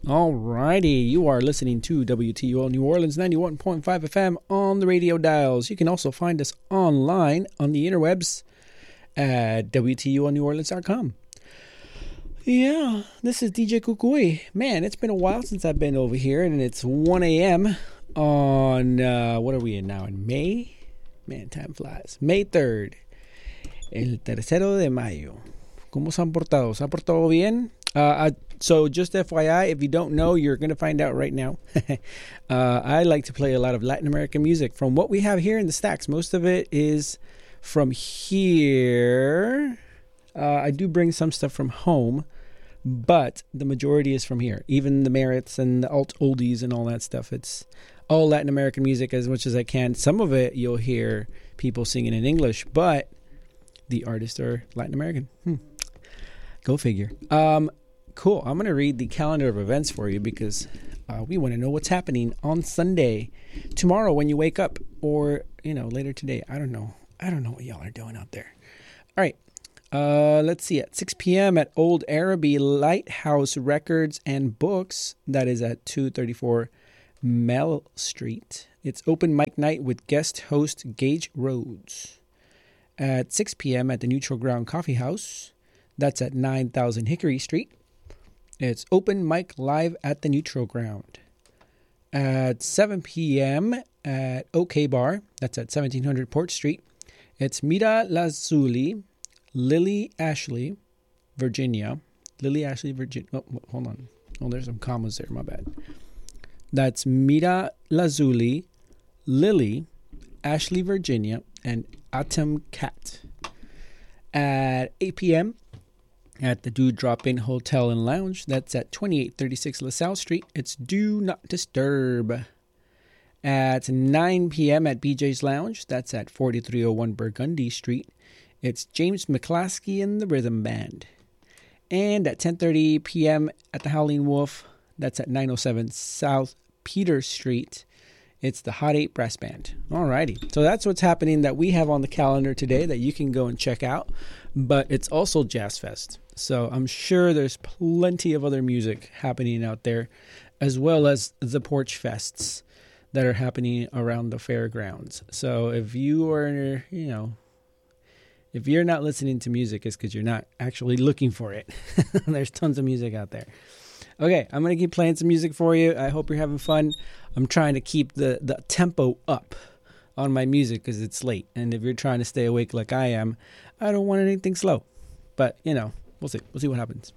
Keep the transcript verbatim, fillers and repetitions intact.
Alrighty, you are listening to W T U L New Orleans ninety-one point five F M on the radio dials. You can also find us online on the interwebs at W T U L New Orleans dot com. Yeah, this is D J Kukui. Man, it's been a while since I've been over here, and it's one a.m. on, uh, what are we in now, in May? Man, time flies. May third. El tercero de mayo. ¿Cómo se han portado? ¿Se han portado bien? Uh, I, so just F Y I, if you don't know, you're going to find out right now. uh, I like to play a lot of Latin American music from what we have here in the stacks. Most of it is from here. Uh, I do bring some stuff from home, but the majority is from here. Even the Merits and the alt oldies and all that stuff. It's all Latin American music as much as I can. Some of it you'll hear people singing in English, but the artists are Latin American. Hmm. Go figure. Um, cool. I'm going to read the calendar of events for you because uh, we want to know what's happening on Sunday, tomorrow when you wake up, or, you know, later today. I don't know. I don't know what y'all are doing out there. All right. Uh, let's see. At six p.m. at Old Araby Lighthouse Records and Books. That is at two thirty-four Mel Street. It's open mic night with guest host Gage Rhodes. At six p.m. at the Neutral Ground Coffee House. That's at nine thousand Hickory Street. It's open mic live at the Neutral Ground. At seven p.m. at OK Bar. That's at seventeen hundred Port Street. It's Mira Lazuli, Lily Ashley, Virginia. Lily Ashley, Virginia. Oh, hold on. Oh, there's some commas there. My bad. That's Mira Lazuli, Lily, Ashley, Virginia, and Atom Cat. At eight p.m. at the Do Drop In Hotel and Lounge. That's at twenty-eight thirty-six LaSalle Street. It's Do Not Disturb. At nine p.m. at B J's Lounge. That's at forty-three oh one Burgundy Street. It's James McClaskey and the Rhythm Band. And at ten thirty p.m. at the Howling Wolf. That's at nine oh seven South Peter Street. It's the Hot Eight Brass Band. Alrighty. So that's what's happening that we have on the calendar today that you can go and check out. But it's also Jazz Fest. So I'm sure there's plenty of other music happening out there, as well as the Porch Fests that are happening around the fairgrounds. So if you are, you know, if you're not listening to music, it's because you're not actually looking for it. There's tons of music out there. Okay, I'm going to keep playing some music for you. I hope you're having fun. I'm trying to keep the, the tempo up on my music because it's late. And if you're trying to stay awake like I am, I don't want anything slow. But, you know, we'll see. We'll see what happens.